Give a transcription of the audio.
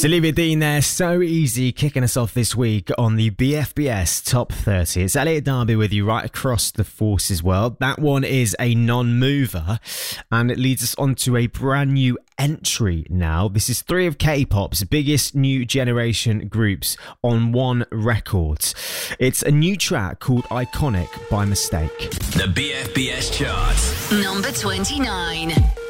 Olivia Dean there, So Easy, kicking us off this week on the BFBS Top 30. It's Elliot Darby with you right across the Forces world. That one is a non-mover, and it leads us on to a brand new entry now. This is three of K-pop's biggest new generation groups on one record. It's a new track called Iconic by Mistake. The BFBS chart. Number 29.